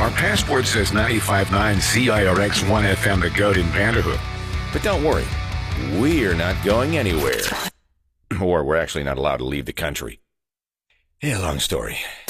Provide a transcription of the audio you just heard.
Our passport says 95.9 CIRX1 FM, the GOAT in Vanderhook. But don't worry, we're not going anywhere. Or we're actually not allowed to leave the country. Yeah, long story.